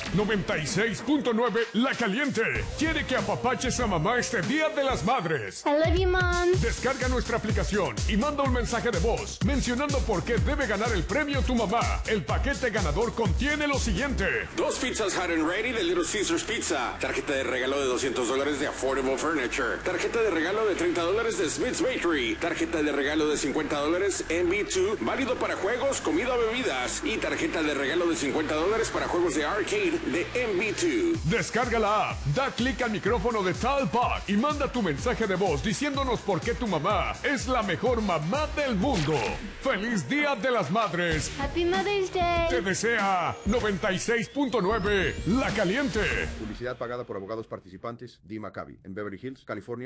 96.9 La Caliente quiere que apapaches a mamá este Día de las Madres. I love you, Mom. Descarga nuestra aplicación y manda un mensaje de voz mencionando por qué debe ganar el premio tu mamá. El paquete ganador contiene lo siguiente: 2 pizzas hot and ready de Little Caesars Pizza, tarjeta de regalo de $200 de Affordable Furniture, tarjeta de regalo de $30 de Smith's Bakery, tarjeta de regalo de $50 MB2, válido para juegos, comida o bebidas, y tarjeta de regalo de $50 para juegos de arcade de MB2. Descarga la app, da clic al micrófono de Talpack y manda tu mensaje de voz diciéndonos por qué tu mamá es la mejor mamá del mundo. ¡Feliz Día de las Madres! Happy Mother's Day. Te desea 96.9 La Caliente. Publicidad pagada por abogados participantes. Dee Maccabi, en Beverly Hills, California.